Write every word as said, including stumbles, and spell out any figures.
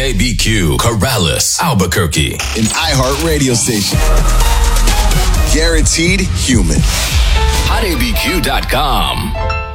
A B Q, Corrales, Albuquerque. An iHeart radio station. Guaranteed human. hot A B Q dot com.